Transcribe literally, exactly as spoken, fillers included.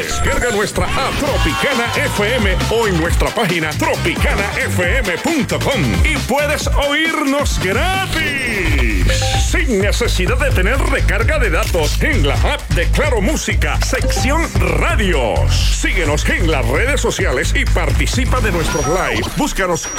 Descarga nuestra app Tropicana F M o en nuestra página tropicana f m punto com y puedes oírnos gratis, sin necesidad de tener recarga de datos, en la app de Claro Música, sección radios. Síguenos en las redes sociales y participa de nuestros live. Búscanos